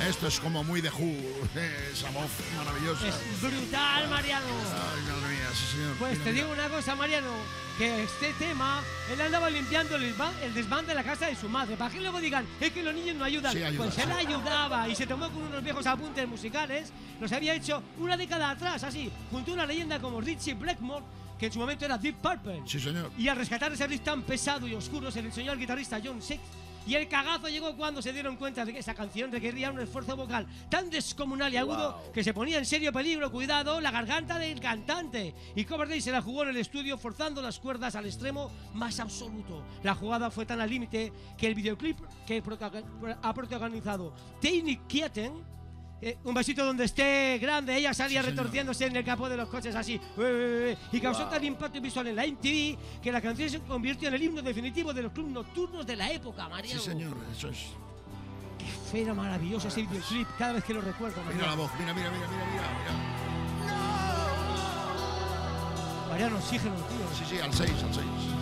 Esto es como muy de Who, esa voz maravillosa. Es brutal, Mariano. Ay, madre mía, sí, señor. Pues Mira, te mira. digo una cosa, Mariano, que este tema, él andaba limpiando el desván de la casa de su madre, para que luego digan, es que los niños no ayudan. Sí, ayuda, pues él sí. ayudaba y se tomó con unos viejos apuntes musicales, los había hecho una década atrás, así, junto a una leyenda como Richie Blackmore, que en su momento era Deep Purple. Sí, señor. Y al rescatar ese riff tan pesado y oscuro se le enseñó al guitarrista John Six. Y el cagazo llegó cuando se dieron cuenta de que esa canción requería un esfuerzo vocal tan descomunal y agudo que se ponía en serio peligro, cuidado, la garganta del cantante. Y Coverdale se la jugó en el estudio forzando las cuerdas al extremo más absoluto. La jugada fue tan al límite que el videoclip que ha protagonizado Tiny Kieten, un besito donde esté grande, ella salía retorciéndose en el capó de los coches así, y causó tal impacto visual en la MTV que la canción se convirtió en el himno definitivo de los clubes nocturnos de la época, Mariano. Sí, señor, eso es. Qué feo, maravilloso ese videoclip, cada vez que lo recuerdo, Mariano. Mira la voz, mira. Mariano, oxígeno, tío. Sí, al 6.